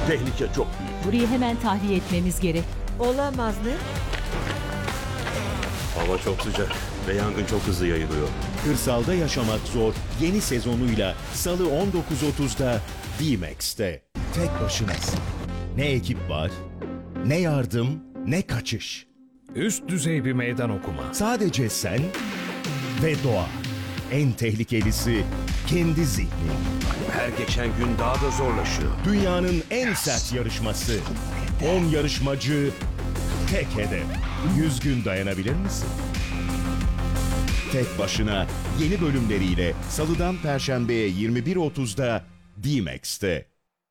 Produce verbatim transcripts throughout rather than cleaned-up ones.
Tehlike çok büyük. Burayı hemen tahliye etmemiz gerek. Olamaz mı? Hava çok sıcak ve yangın çok hızlı yayılıyor. Kırsalda Yaşamak Zor yeni sezonuyla Salı on dokuz otuzda D-Max'te. Tek başınasın. Ne ekip var, ne yardım, ne kaçış. Üst düzey bir meydan okuma. Sadece sen ve doğa. En tehlikelisi kendi zihnin. Her geçen gün daha da zorlaşıyor. Dünyanın en sert yarışması. on yarışmacı, tek hedef. yüz gün dayanabilir misin? Tek başına yeni bölümleriyle Salıdan Perşembe'ye yirmi bir otuzda D-Max'te.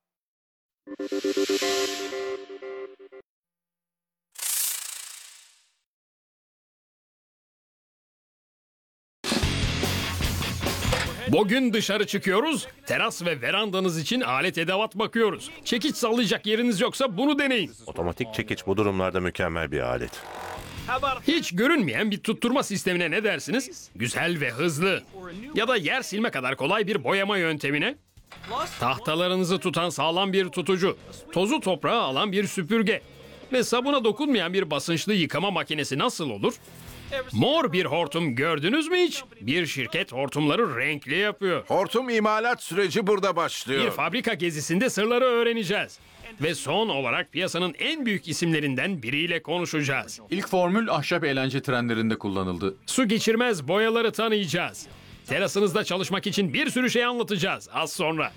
Bugün dışarı çıkıyoruz, teras ve verandanız için alet edevat bakıyoruz. Çekiç sallayacak yeriniz yoksa bunu deneyin. Otomatik çekiç bu durumlarda mükemmel bir alet. Hiç görünmeyen bir tutturma sistemine ne dersiniz? Güzel ve hızlı. Ya da yer silme kadar kolay bir boyama yöntemine? Tahtalarınızı tutan sağlam bir tutucu, tozu toprağı alan bir süpürge ve sabuna dokunmayan bir basınçlı yıkama makinesi nasıl olur? Mor bir hortum gördünüz mü hiç? Bir şirket hortumları renkli yapıyor. Hortum imalat süreci burada başlıyor. Bir fabrika gezisinde sırları öğreneceğiz. Ve son olarak piyasanın en büyük isimlerinden biriyle konuşacağız. İlk formül ahşap eğlence trenlerinde kullanıldı. Su geçirmez boyaları tanıyacağız. Terasınızda çalışmak için bir sürü şey anlatacağız az sonra.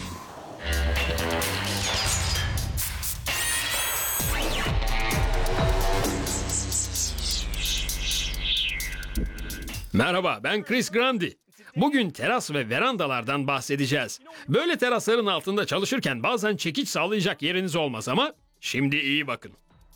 Merhaba, ben Chris Grandi. Bugün teras ve verandalardan bahsedeceğiz. Böyle terasların altında çalışırken bazen çekiç sağlayacak yeriniz olmaz ama şimdi iyi bakın.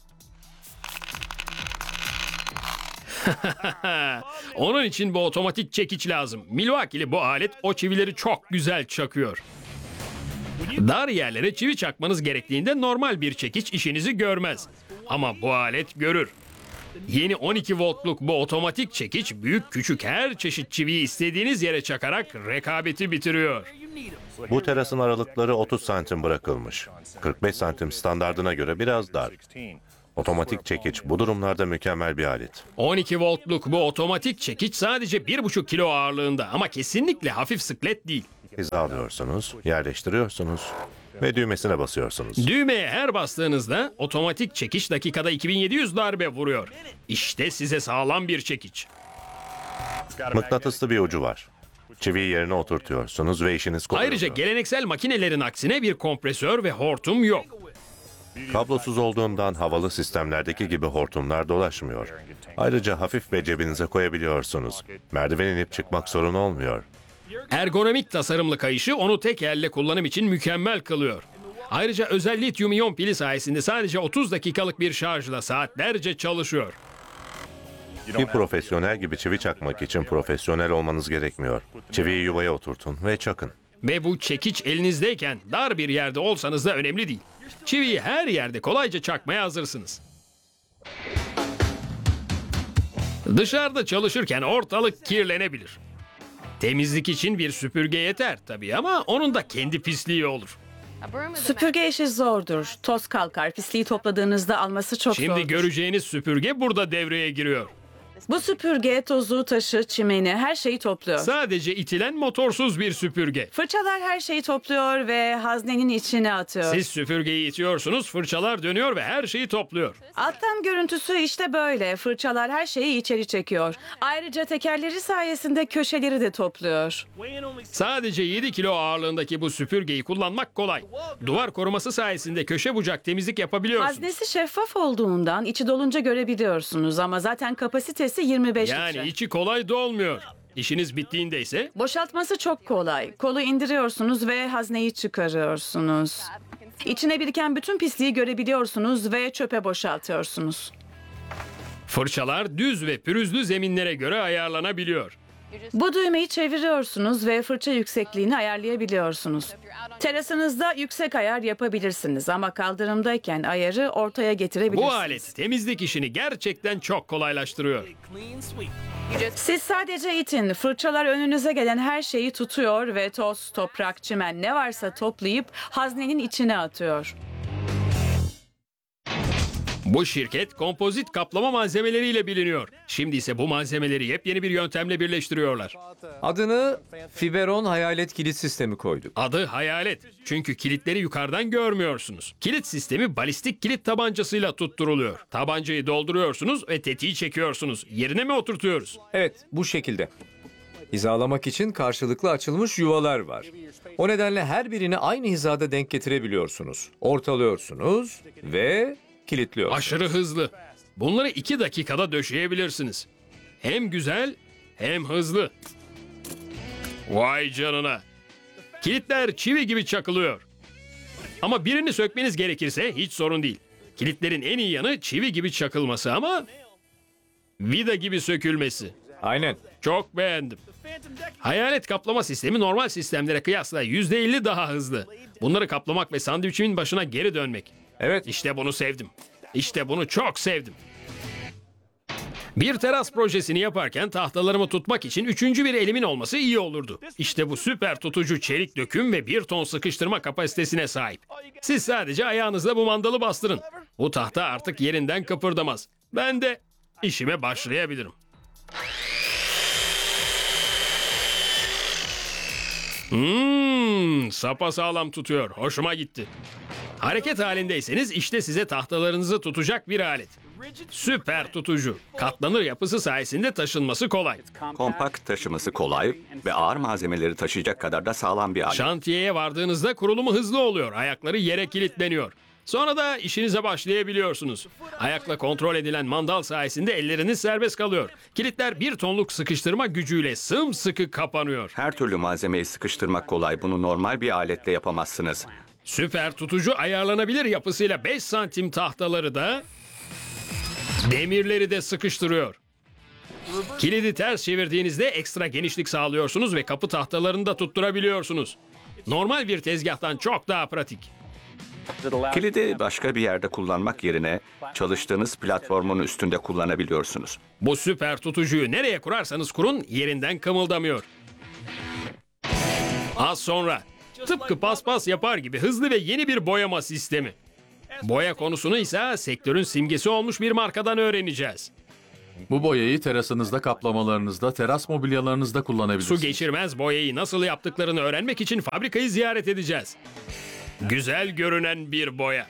Onun için bu otomatik çekiç lazım. Milwaukee'li bu alet o çivileri çok güzel çakıyor. Dar yerlere çivi çakmanız gerektiğinde normal bir çekiç işinizi görmez. Ama bu alet görür. Yeni on iki voltluk bu otomatik çekiç büyük küçük her çeşit çiviyi istediğiniz yere çakarak rekabeti bitiriyor. Bu terasın aralıkları otuz santim bırakılmış. kırk beş santim standardına göre biraz dar. Otomatik çekiç bu durumlarda mükemmel bir alet. on iki voltluk bu otomatik çekiç sadece bir buçuk kilo ağırlığında ama kesinlikle hafif sıklet değil. Hizalıyorsunuz, yerleştiriyorsunuz ve düğmesine basıyorsunuz. Düğmeye her bastığınızda otomatik çekiç dakikada iki bin yedi yüz darbe vuruyor. İşte size sağlam bir çekiç. Mıknatıslı bir ucu var. Çiviyi yerine oturtuyorsunuz ve işiniz kolay Ayrıca oluyor. geleneksel makinelerin aksine bir kompresör ve hortum yok. Kablosuz olduğundan havalı sistemlerdeki gibi hortumlar dolaşmıyor. Ayrıca hafif ve cebinize koyabiliyorsunuz. Merdiven inip çıkmak sorun olmuyor. Ergonomik tasarımlı kayışı onu tek elle kullanım için mükemmel kılıyor. Ayrıca özel lityum iyon pili sayesinde sadece otuz dakikalık bir şarjla saatlerce çalışıyor. Bir profesyonel gibi çivi çakmak için profesyonel olmanız gerekmiyor. Çiviyi yuvaya oturtun ve çakın. Ve bu çekiç elinizdeyken dar bir yerde olsanız da önemli değil. Çiviyi her yerde kolayca çakmaya hazırsınız. Dışarıda çalışırken ortalık kirlenebilir. Temizlik için bir süpürge yeter tabii ama onun da kendi pisliği olur. Süpürge işi zordur. Toz kalkar. Pisliği topladığınızda alması çok Şimdi zordur. göreceğiniz süpürge burada devreye giriyor. Bu süpürge tozu, taşı, çimeni her şeyi topluyor. Sadece itilen motorsuz bir süpürge. Fırçalar her şeyi topluyor ve haznenin içine atıyor. Siz süpürgeyi itiyorsunuz, fırçalar dönüyor ve her şeyi topluyor. Alttan görüntüsü işte böyle. Fırçalar her şeyi içeri çekiyor. Ayrıca tekerleri sayesinde köşeleri de topluyor. Sadece yedi kilo ağırlığındaki bu süpürgeyi kullanmak kolay. Duvar koruması sayesinde köşe bucak temizlik yapabiliyorsunuz. Haznesi şeffaf olduğundan içi dolunca görebiliyorsunuz ama zaten kapasitesi yirmi beş Yani litre. içi kolay dolmuyor. İşiniz bittiğinde ise Boşaltması çok kolay. Kolu indiriyorsunuz ve hazneyi çıkarıyorsunuz. İçine biriken bütün pisliği görebiliyorsunuz ve çöpe boşaltıyorsunuz. fırçalar düz ve pürüzlü zeminlere göre ayarlanabiliyor. Bu düğmeyi çeviriyorsunuz ve fırça yüksekliğini ayarlayabiliyorsunuz. Terasınızda yüksek ayar yapabilirsiniz ama kaldırımdayken ayarı ortaya getirebilirsiniz. Bu alet temizlik işini gerçekten çok kolaylaştırıyor. Siz sadece itin. Fırçalar önünüze gelen her şeyi tutuyor ve toz, toprak, çimen ne varsa toplayıp haznenin içine atıyor. Bu şirket kompozit kaplama malzemeleriyle biliniyor. Şimdi ise bu malzemeleri yepyeni bir yöntemle birleştiriyorlar. Adını Fiberon Hayalet Kilit Sistemi koyduk. Adı hayalet. Çünkü kilitleri yukarıdan görmüyorsunuz. Kilit sistemi balistik kilit tabancasıyla tutturuluyor. Tabancayı dolduruyorsunuz ve tetiği çekiyorsunuz. Yerine mi oturtuyoruz? Evet, bu şekilde. Hizalamak için karşılıklı açılmış yuvalar var. O nedenle her birini aynı hizada denk getirebiliyorsunuz. Ortalıyorsunuz ve kilitliyorsunuz. Aşırı hızlı. Bunları iki dakikada döşeyebilirsiniz. Hem güzel hem hızlı. Vay canına. Kilitler çivi gibi çakılıyor. Ama birini sökmeniz gerekirse hiç sorun değil. Kilitlerin en iyi yanı çivi gibi çakılması ama vida gibi sökülmesi. Aynen. Çok beğendim. Hayalet kaplama sistemi normal sistemlere kıyasla yüzde elli daha hızlı. Bunları kaplamak ve sandviçimin başına geri dönmek. Evet. İşte bunu sevdim. İşte bunu çok sevdim. Bir teras projesini yaparken tahtalarımı tutmak için üçüncü bir elimin olması iyi olurdu. İşte bu süper tutucu çelik döküm ve bir ton sıkıştırma kapasitesine sahip. Siz sadece ayağınızla bu mandalı bastırın. Bu tahta artık yerinden kıpırdamaz. Ben de işime başlayabilirim. Hmm, sapasağlam tutuyor. Hoşuma gitti. Hareket halindeyseniz işte size tahtalarınızı tutacak bir alet. Süper tutucu. Katlanır yapısı sayesinde taşınması kolay. Kompakt, taşıması kolay ve ağır malzemeleri taşıyacak kadar da sağlam bir alet. Şantiyeye vardığınızda kurulumu hızlı oluyor. Ayakları yere kilitleniyor. Sonra da işinize başlayabiliyorsunuz. Ayakla kontrol edilen mandal sayesinde elleriniz serbest kalıyor. Kilitler bir tonluk sıkıştırma gücüyle sımsıkı kapanıyor. Her türlü malzemeyi sıkıştırmak kolay. Bunu normal bir aletle yapamazsınız. Süper tutucu ayarlanabilir yapısıyla beş santim tahtaları da demirleri de sıkıştırıyor. Kilidi ters çevirdiğinizde ekstra genişlik sağlıyorsunuz ve kapı tahtalarını da tutturabiliyorsunuz. Normal bir tezgahtan çok daha pratik. Kilidi başka bir yerde kullanmak yerine çalıştığınız platformun üstünde kullanabiliyorsunuz. Bu süper tutucuyu nereye kurarsanız kurun yerinden kımıldamıyor. Az sonra tıpkı paspas yapar gibi hızlı ve yeni bir boyama sistemi. Boya konusunu ise sektörün simgesi olmuş bir markadan öğreneceğiz. Bu boyayı terasınızda, kaplamalarınızda, teras mobilyalarınızda Su kullanabilirsiniz. geçirmez boyayı nasıl yaptıklarını öğrenmek için fabrikayı ziyaret edeceğiz. Güzel görünen bir boya.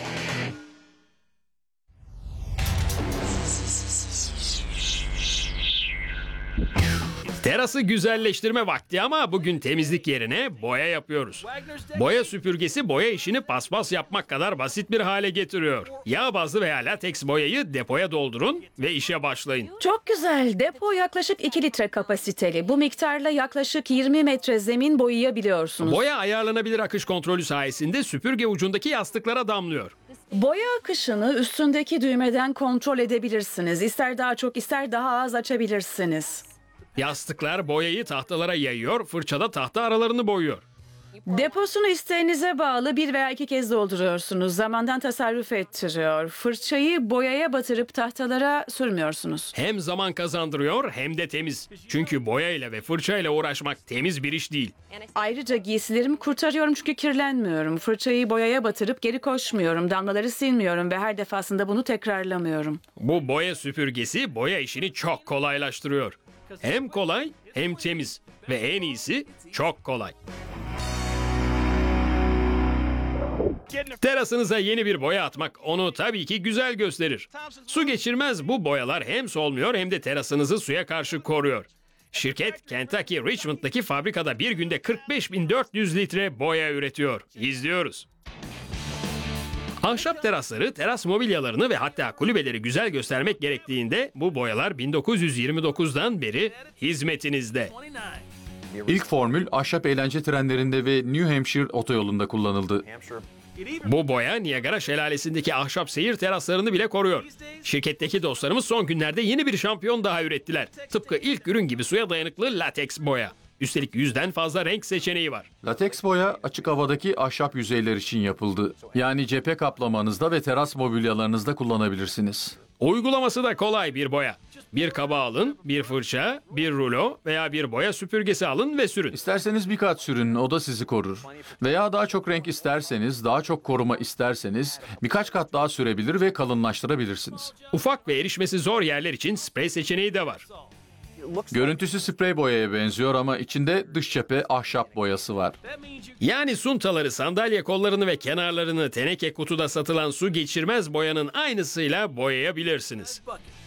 Terası güzelleştirme vakti ama bugün temizlik yerine boya yapıyoruz. Boya süpürgesi boya işini paspas yapmak kadar basit bir hale getiriyor. Yağ bazlı veya lateks boyayı depoya doldurun ve işe başlayın. Çok güzel. Depo yaklaşık iki litre kapasiteli. Bu miktarla yaklaşık yirmi metre zemin boyayabiliyorsunuz. Boya ayarlanabilir akış kontrolü sayesinde süpürge ucundaki yastıklara damlıyor. Boya akışını üstündeki düğmeden kontrol edebilirsiniz. İster daha çok ister daha az açabilirsiniz. Yastıklar boyayı tahtalara yayıyor, fırçada tahta aralarını boyuyor. Deposunu isteğinize bağlı bir veya iki kez dolduruyorsunuz. Zamandan tasarruf ettiriyor. Fırçayı boyaya batırıp tahtalara sürmüyorsunuz. Hem zaman kazandırıyor hem de temiz. Çünkü boyayla ve fırçayla uğraşmak temiz bir iş değil. Ayrıca giysilerimi kurtarıyorum çünkü kirlenmiyorum. Fırçayı boyaya batırıp geri koşmuyorum. Damlaları silmiyorum ve her defasında bunu tekrarlamıyorum. Bu boya süpürgesi boya işini çok kolaylaştırıyor. Hem kolay hem temiz ve en iyisi çok kolay. Terasınıza yeni bir boya atmak onu tabii ki güzel gösterir. Su geçirmez bu boyalar hem solmuyor hem de terasınızı suya karşı koruyor. Şirket Kentucky Richmond'daki fabrikada bir günde kırk beş bin dört yüz litre boya üretiyor. İzliyoruz. Ahşap terasları, teras mobilyalarını ve hatta kulübeleri güzel göstermek gerektiğinde bu boyalar bin dokuz yüz yirmi dokuzdan beri hizmetinizde. İlk formül ahşap eğlence trenlerinde ve New Hampshire otoyolunda kullanıldı. Bu boya Niagara Şelalesi'ndeki ahşap seyir teraslarını bile koruyor. Şirketteki dostlarımız son günlerde yeni bir şampiyon daha ürettiler. Tıpkı ilk ürün gibi suya dayanıklı lateks boya. Üstelik yüzden fazla renk seçeneği var. Lateks boya açık havadaki ahşap yüzeyler için yapıldı. Yani cephe kaplamanızda ve teras mobilyalarınızda kullanabilirsiniz. Uygulaması da kolay bir boya. Bir kaba alın, bir fırça, bir rulo veya bir boya süpürgesi alın ve sürün. İsterseniz bir kat sürün, o da sizi korur. Veya daha çok renk isterseniz, daha çok koruma isterseniz birkaç kat daha sürebilir ve kalınlaştırabilirsiniz. Ufak ve erişmesi zor yerler için sprey seçeneği de var. Görüntüsü sprey boyaya benziyor ama içinde dış cephe ahşap boyası var. Yani suntaları, sandalye kollarını ve kenarlarını teneke kutuda satılan su geçirmez boyanın aynısıyla boyayabilirsiniz.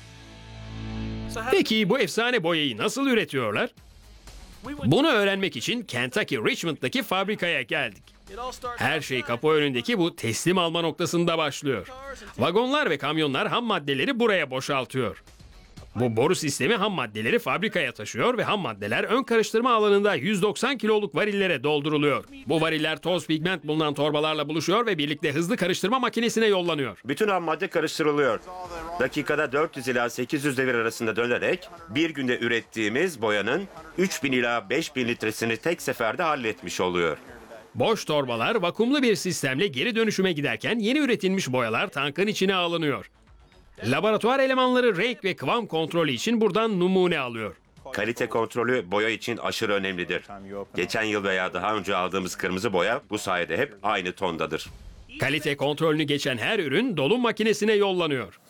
Peki bu efsane boyayı nasıl üretiyorlar? Bunu öğrenmek için Kentucky Richmond'daki fabrikaya geldik. Her şey kapı önündeki bu teslim alma noktasında başlıyor. Vagonlar ve kamyonlar ham maddeleri buraya boşaltıyor. Bu boru sistemi ham maddeleri fabrikaya taşıyor ve ham maddeler ön karıştırma alanında yüz doksan kiloluk varillere dolduruluyor. Bu variller toz pigment bulunan torbalarla buluşuyor ve birlikte hızlı karıştırma makinesine yollanıyor. Bütün ham madde karıştırılıyor. Dakikada dört yüz ila sekiz yüz devir arasında dönerek bir günde ürettiğimiz boyanın üç bin ila beş bin litresini tek seferde halletmiş oluyor. Boş torbalar vakumlu bir sistemle geri dönüşüme giderken yeni üretilmiş boyalar tankın içine alınıyor. Laboratuvar elemanları renk ve kıvam kontrolü için buradan numune alıyor. Kalite kontrolü boya için aşırı önemlidir. Geçen yıl veya daha önce aldığımız kırmızı boya bu sayede hep aynı tondadır. Kalite kontrolünü geçen her ürün dolum makinesine yollanıyor.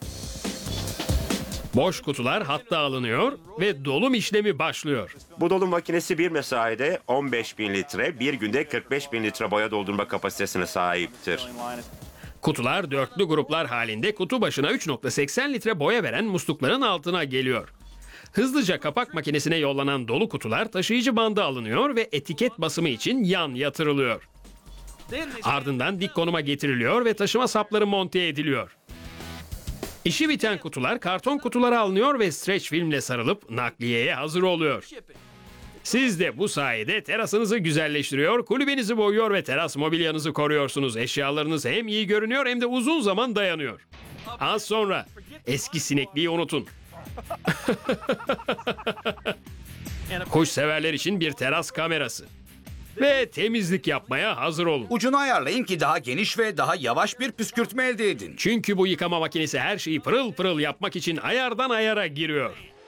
Boş kutular hatta alınıyor ve dolum işlemi başlıyor. Bu dolum makinesi bir mesaide on beş bin litre, bir günde kırk beş bin litre boya doldurma kapasitesine sahiptir. Kutular dörtlü gruplar halinde kutu başına üç virgül seksen litre boya veren muslukların altına geliyor. Hızlıca kapak makinesine yollanan dolu kutular taşıyıcı banda alınıyor ve etiket basımı için yan yatırılıyor. Ardından dik konuma getiriliyor ve taşıma sapları monte ediliyor. İşi biten kutular karton kutulara alınıyor ve streç filmle sarılıp nakliyeye hazır oluyor. Siz de bu sayede terasınızı güzelleştiriyor, kulübenizi boyuyor ve teras mobilyanızı koruyorsunuz. Eşyalarınız hem iyi görünüyor hem de uzun zaman dayanıyor. Az sonra eski sinekliği unutun. Kuş severler için bir teras kamerası. Ve temizlik yapmaya hazır olun. Ucunu ayarlayın ki daha geniş ve daha yavaş bir püskürtme elde edin. Çünkü bu yıkama makinesi her şeyi pırıl pırıl yapmak için ayardan ayara giriyor.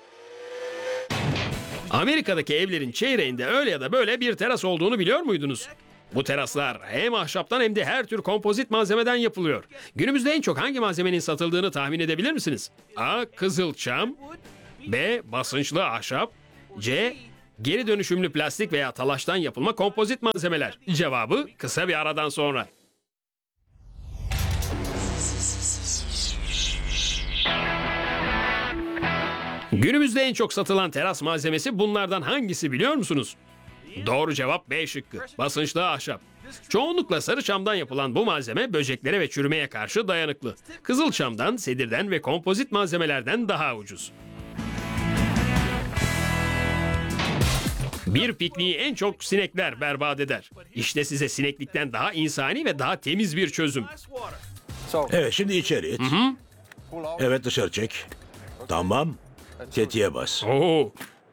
Amerika'daki evlerin çeyreğinde öyle ya da böyle bir teras olduğunu biliyor muydunuz? Bu teraslar hem ahşaptan hem de her tür kompozit malzemeden yapılıyor. Günümüzde en çok hangi malzemenin satıldığını tahmin edebilir misiniz? A. Kızılçam, B. Basınçlı ahşap, C. Geri dönüşümlü plastik veya talaştan yapılma kompozit malzemeler. Cevabı kısa bir aradan sonra. Günümüzde en çok satılan teras malzemesi bunlardan hangisi biliyor musunuz? Doğru cevap B şıkkı. Basınçlı ahşap. Çoğunlukla sarı çamdan yapılan bu malzeme böceklere ve çürümeye karşı dayanıklı. Kızılçamdan, sedirden ve kompozit malzemelerden daha ucuz. Bir pikniği en çok sinekler berbat eder. İşte size sineklikten daha insani ve daha temiz bir çözüm. Evet, şimdi içeri it. Hı hı. Evet, dışarı çek. Tamam. Tetiğe bas. Oo.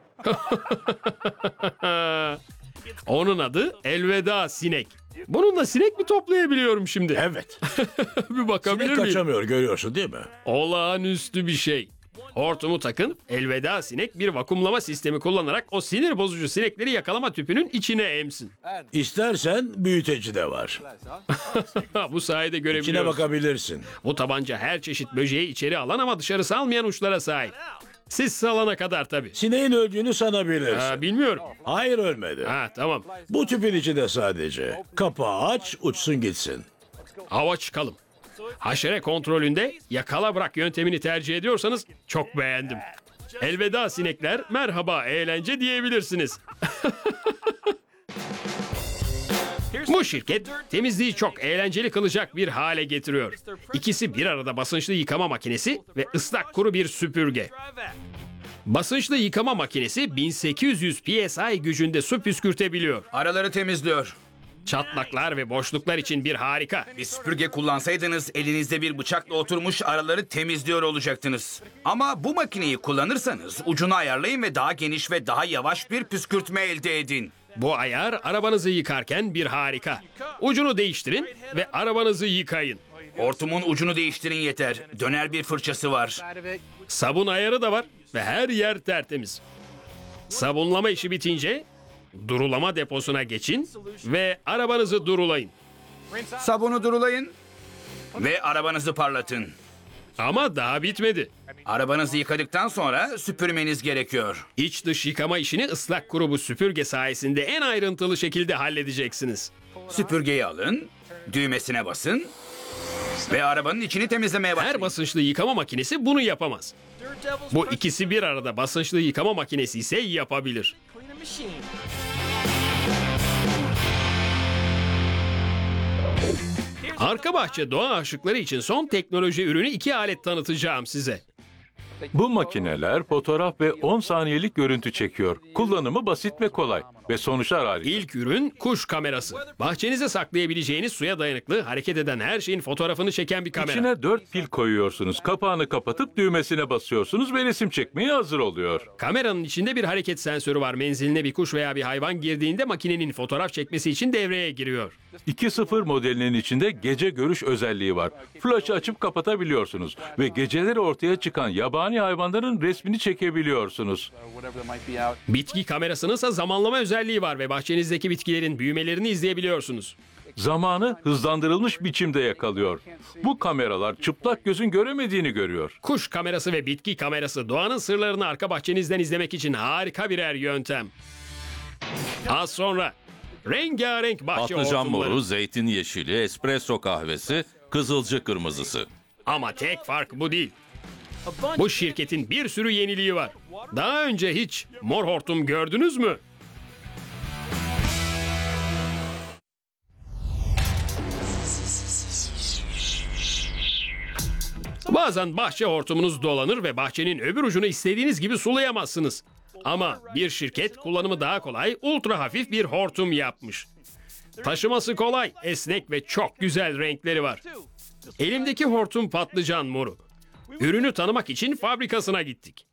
Onun adı elveda sinek. Bununla sinek mi toplayabiliyorum şimdi? Evet. Bir bakabilir Sinek miyim? kaçamıyor, görüyorsun değil mi? Olağanüstü bir şey. Hortumu takın, elveda sinek bir vakumlama sistemi kullanarak o sinir bozucu sinekleri yakalama tüpünün içine emsin. İstersen büyüteci de var. Bu sayede görebiliyoruz. İçine bakabilirsin. Bu tabanca her çeşit böceği içeri alan ama dışarı salmayan uçlara sahip. Siz salana kadar tabii. Sineğin öldüğünü sanabilirsin. Ha, bilmiyorum. Hayır, ölmedi. Ha, tamam. Bu tüpün içinde sadece. Kapağı aç, uçsun gitsin. Hava çıkalım. Haşere kontrolünde yakala bırak yöntemini tercih ediyorsanız çok beğendim. Elveda sinekler, merhaba eğlence diyebilirsiniz. Bu şirket temizliği çok eğlenceli kılacak bir hale getiriyor. İkisi bir arada basınçlı yıkama makinesi ve ıslak kuru bir süpürge. Basınçlı yıkama makinesi bin sekiz yüz P S I gücünde su püskürtebiliyor. Araları temizliyor. Çatlaklar ve boşluklar için bir harika. Bir süpürge kullansaydınız elinizde bir bıçakla oturmuş araları temizliyor olacaktınız. Ama bu makineyi kullanırsanız ucunu ayarlayın ve daha geniş ve daha yavaş bir püskürtme elde edin. Bu ayar arabanızı yıkarken bir harika. Ucunu değiştirin ve arabanızı yıkayın. Hortumun ucunu değiştirin yeter. Döner bir fırçası var. Sabun ayarı da var ve her yer tertemiz. Sabunlama işi bitince durulama deposuna geçin ve arabanızı durulayın. Sabunu durulayın ve arabanızı parlatın. Ama daha bitmedi. Arabanızı yıkadıktan sonra süpürmeniz gerekiyor. İç dış yıkama işini ıslak kuru bu süpürge sayesinde en ayrıntılı şekilde halledeceksiniz. Süpürgeyi alın, düğmesine basın ve arabanın içini temizlemeye başlayın. Her basınçlı yıkama makinesi bunu yapamaz. Bu ikisi bir arada basınçlı yıkama makinesi ise yapabilir. Arka bahçe doğa aşıkları için son teknoloji ürünü iki alet tanıtacağım size. Bu makineler fotoğraf ve on saniyelik görüntü çekiyor. Kullanımı basit ve kolay ve sonuçlar harika. İlk ürün kuş kamerası. Bahçenize saklayabileceğiniz suya dayanıklı, hareket eden her şeyin fotoğrafını çeken bir kamera. İçine dört pil koyuyorsunuz. Kapağını kapatıp düğmesine basıyorsunuz ve resim çekmeye hazır oluyor. Kameranın içinde bir hareket sensörü var. Menziline bir kuş veya bir hayvan girdiğinde makinenin fotoğraf çekmesi için devreye giriyor. iki nokta sıfır modelinin içinde gece görüş özelliği var. Flaşı açıp kapatabiliyorsunuz ve geceleri ortaya çıkan yabani hayvanların resmini çekebiliyorsunuz. Bitki kamerasının ise zamanlama özelliği var ve bahçenizdeki bitkilerin büyümelerini izleyebiliyorsunuz. Zamanı hızlandırılmış biçimde yakalıyor. Bu kameralar çıplak gözün göremediğini görüyor. Kuş kamerası ve bitki kamerası doğanın sırlarını arka bahçenizden izlemek için harika birer yöntem. Az sonra rengarenk bahçe patlıcan hortumları. moru, zeytin yeşili, espresso kahvesi, kızılcık kırmızısı. Ama tek fark bu değil. Bu şirketin bir sürü yeniliği var. Daha önce hiç mor hortum gördünüz mü? Bazen bahçe hortumunuz dolanır ve bahçenin öbür ucunu istediğiniz gibi sulayamazsınız. Ama bir şirket kullanımı daha kolay, ultra hafif bir hortum yapmış. Taşıması kolay, esnek ve çok güzel renkleri var. Elimdeki hortum patlıcan moru. Ürünü tanımak için fabrikasına gittik.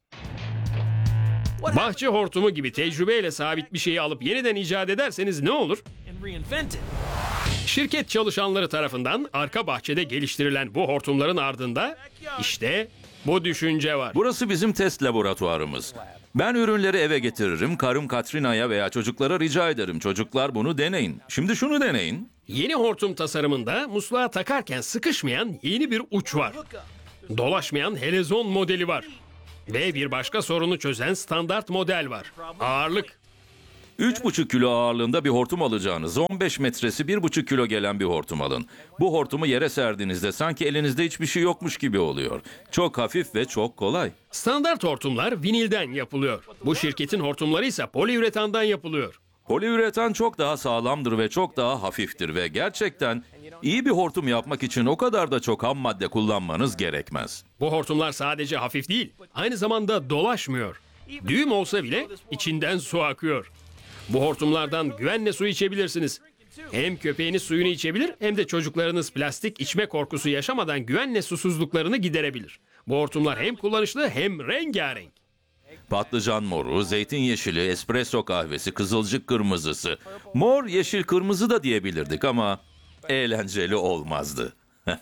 Bahçe hortumu gibi tecrübeyle sabit bir şeyi alıp yeniden icat ederseniz ne olur? Şirket çalışanları tarafından arka bahçede geliştirilen bu hortumların ardında işte bu düşünce var. Burası bizim test laboratuvarımız. Ben ürünleri eve getiririm, karım Katrina'ya veya çocuklara rica ederim. Çocuklar bunu deneyin. Şimdi şunu deneyin. Yeni hortum tasarımında musluğa takarken sıkışmayan yeni bir uç var. Dolaşmayan helezon modeli var. Ve bir başka sorunu çözen standart model var. Ağırlık. üç buçuk kilo ağırlığında bir hortum alacağınız on beş metresi bir buçuk kilo gelen bir hortum alın. Bu hortumu yere serdiğinizde sanki elinizde hiçbir şey yokmuş gibi oluyor. Çok hafif ve çok kolay. Standart hortumlar vinilden yapılıyor. Bu şirketin hortumları ise poliüretandan yapılıyor. Poliüretan çok daha sağlamdır ve çok daha hafiftir ve gerçekten iyi bir hortum yapmak için o kadar da çok ham madde kullanmanız gerekmez. Bu hortumlar sadece hafif değil, aynı zamanda dolaşmıyor. Düğüm olsa bile içinden su akıyor. Bu hortumlardan güvenle su içebilirsiniz. Hem köpeğiniz suyunu içebilir hem de çocuklarınız plastik içme korkusu yaşamadan güvenle susuzluklarını giderebilir. Bu hortumlar hem kullanışlı hem rengarenk. Patlıcan moru, zeytin yeşili, espresso kahvesi, kızılcık kırmızısı. Mor, yeşil, kırmızı da diyebilirdik ama eğlenceli olmazdı.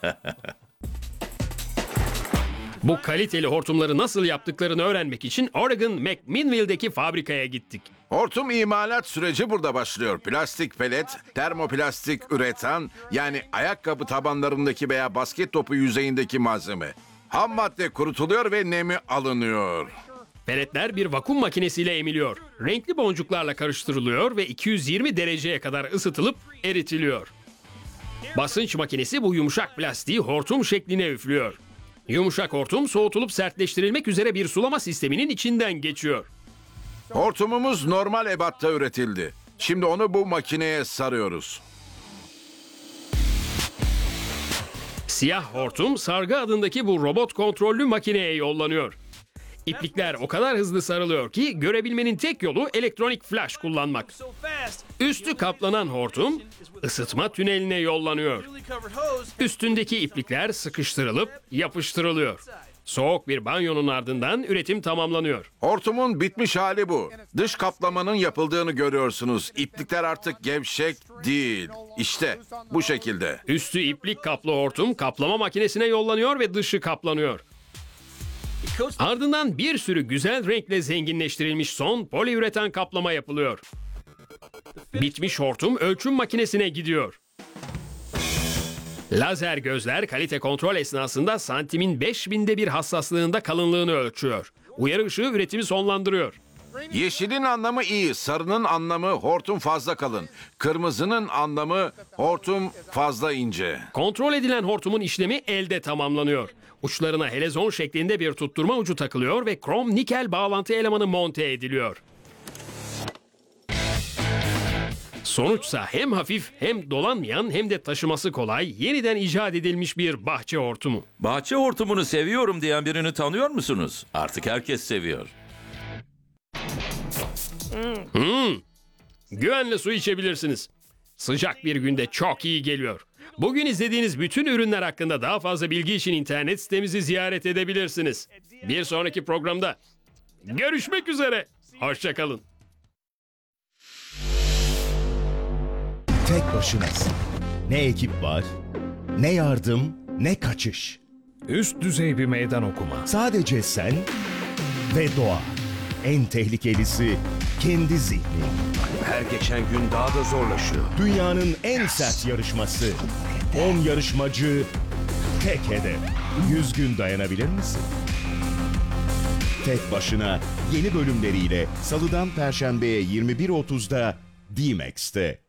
Bu kaliteli hortumları nasıl yaptıklarını öğrenmek için Oregon McMinnville'deki fabrikaya gittik. Hortum imalat süreci burada başlıyor. Plastik pelet, termoplastik üretan, yani ayakkabı tabanlarındaki veya basket topu yüzeyindeki malzeme. Ham madde kurutuluyor ve nemi alınıyor. Peletler bir vakum makinesiyle emiliyor. Renkli boncuklarla karıştırılıyor ve iki yüz yirmi dereceye kadar ısıtılıp eritiliyor. Basınç makinesi bu yumuşak plastiği hortum şekline üflüyor. Yumuşak hortum soğutulup sertleştirilmek üzere bir sulama sisteminin içinden geçiyor. Hortumumuz normal ebatta üretildi. Şimdi onu bu makineye sarıyoruz. Siyah hortum sargı adındaki bu robot kontrollü makineye yollanıyor. İplikler o kadar hızlı sarılıyor ki görebilmenin tek yolu elektronik flash kullanmak. Üstü kaplanan hortum ısıtma tüneline yollanıyor. Üstündeki iplikler sıkıştırılıp yapıştırılıyor. Soğuk bir banyonun ardından üretim tamamlanıyor. Hortumun bitmiş hali bu. Dış kaplamanın yapıldığını görüyorsunuz. İplikler artık gevşek değil. İşte bu şekilde. Üstü iplik kaplı hortum kaplama makinesine yollanıyor ve dışı kaplanıyor. Ardından bir sürü güzel renkle zenginleştirilmiş son poliüretan kaplama yapılıyor. Bitmiş hortum ölçüm makinesine gidiyor. Lazer gözler kalite kontrol esnasında santimin beş binde bir hassaslığında kalınlığını ölçüyor. Uyarı ışığı üretimi sonlandırıyor. Yeşilin anlamı iyi, sarının anlamı hortum fazla kalın. Kırmızının anlamı hortum fazla ince. Kontrol edilen hortumun işlemi elde tamamlanıyor. Uçlarına helezon şeklinde bir tutturma ucu takılıyor ve krom nikel bağlantı elemanı monte ediliyor. Sonuçsa hem hafif hem dolanmayan hem de taşıması kolay yeniden icat edilmiş bir bahçe hortumu. Bahçe hortumunu seviyorum diyen birini tanıyor musunuz? Artık herkes seviyor. Hmm. Güvenle su içebilirsiniz. Sıcak bir günde çok iyi geliyor. Bugün izlediğiniz bütün ürünler hakkında daha fazla bilgi için internet sitemizi ziyaret edebilirsiniz. Bir sonraki programda görüşmek üzere. Hoşça kalın. Tek başınasın. Ne ekip var, ne yardım, ne kaçış. Üst düzey bir meydan okuma. Sadece sen ve doğa. En tehlikelisi kendi zihnin. Her geçen gün daha da zorlaşıyor. Dünyanın en sert yarışması. on yarışmacı, tek hedef. yüz gün dayanabilir misin? Tek başına yeni bölümleriyle Salıdan Perşembe'ye yirmi bir otuzda D-Max'te.